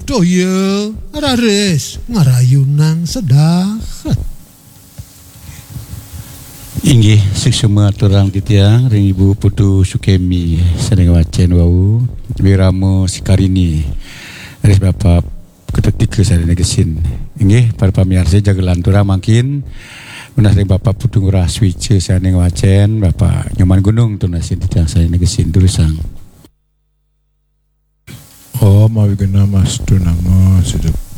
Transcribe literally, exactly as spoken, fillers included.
Toya, arares, ngarayu nang sedahat. Inggih seksema aturang titiang ring Ibu Putu Sukemi sedang wacen wau wiramo Sikarini ris Bapak ketika saya negesin. Inggih para pamirsa jagelan turang makin menas ring Bapak Putu Ngurah Switch saya neng wacen Bapak Nyoman Gunung tunasin titiang saya negesin terusang. Oh, mawi gena mas tu nama sedep